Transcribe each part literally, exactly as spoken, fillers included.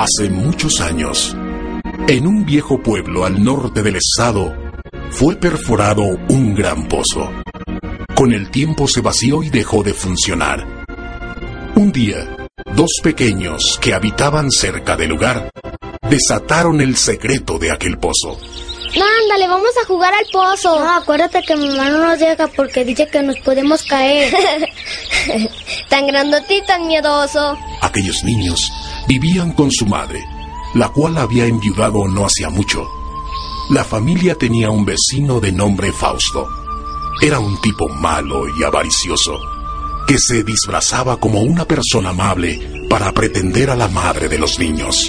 Hace muchos años, en un viejo pueblo al norte del estado, fue perforado un gran pozo. Con el tiempo se vació y dejó de funcionar. Un día, dos pequeños que habitaban cerca del lugar desataron el secreto de aquel pozo. No, ándale, vamos a jugar al pozo. No, acuérdate que mi mamá no nos deja porque dice que nos podemos caer. Tan grandote y tan miedoso. Aquellos niños vivían con su madre, la cual había enviudado no hacía mucho. La familia tenía un vecino de nombre Fausto. Era un tipo malo y avaricioso, que se disfrazaba como una persona amable para pretender a la madre de los niños.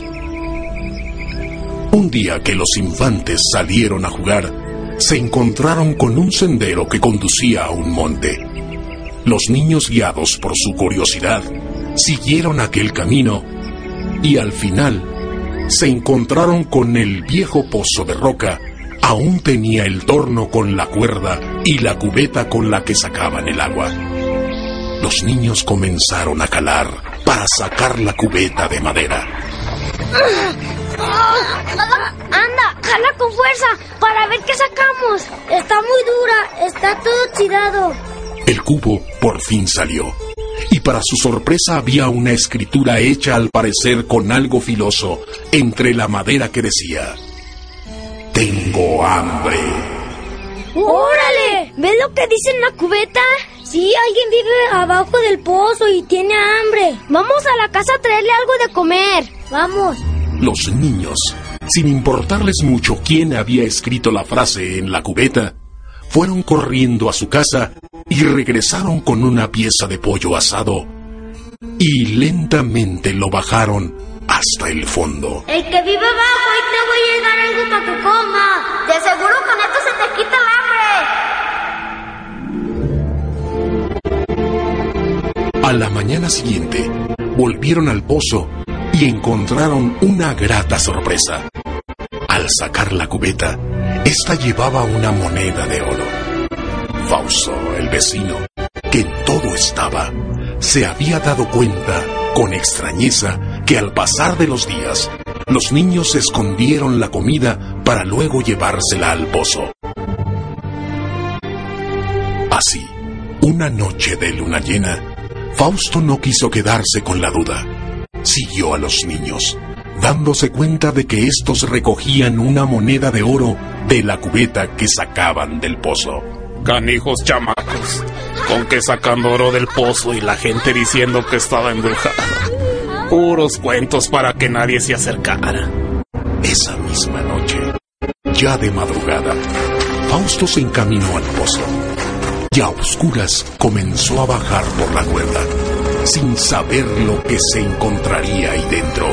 Un día que los infantes salieron a jugar, se encontraron con un sendero que conducía a un monte. Los niños, guiados por su curiosidad, siguieron aquel camino y al final se encontraron con el viejo pozo de roca. Aún tenía el torno con la cuerda y la cubeta con la que sacaban el agua. Los niños comenzaron a calar para sacar la cubeta de madera. Anda, jala con fuerza para ver qué sacamos. Está muy dura, está todo oxidado. El cubo por fin salió, y para su sorpresa había una escritura hecha al parecer con algo filoso entre la madera que decía: «Tengo hambre». ¡Órale! ¿Ves lo que dice en la cubeta? Sí, alguien vive abajo del pozo y tiene hambre. Vamos a la casa a traerle algo de comer. Vamos. Los niños, sin importarles mucho quién había escrito la frase en la cubeta, fueron corriendo a su casa y regresaron con una pieza de pollo asado y lentamente lo bajaron hasta el fondo. El que vive abajo, ahí te voy a dar algo para que coma. De seguro con esto se te quita el hambre. A la mañana siguiente, volvieron al pozo y encontraron una grata sorpresa. Al sacar la cubeta, esta llevaba una moneda de oro. Fausto, el vecino, que en todo estaba, se había dado cuenta, con extrañeza, que al pasar de los días, los niños escondieron la comida para luego llevársela al pozo. Así, una noche de luna llena, Fausto no quiso quedarse con la duda. Siguió a los niños, dándose cuenta de que estos recogían una moneda de oro de la cubeta que sacaban del pozo. Canijos chamacos, con que sacando oro del pozo y la gente diciendo que estaba embrujada. Puros cuentos para que nadie se acercara. Esa misma noche, ya de madrugada, Fausto se encaminó al pozo y a oscuras comenzó a bajar por la cuerda, sin saber lo que se encontraría ahí dentro.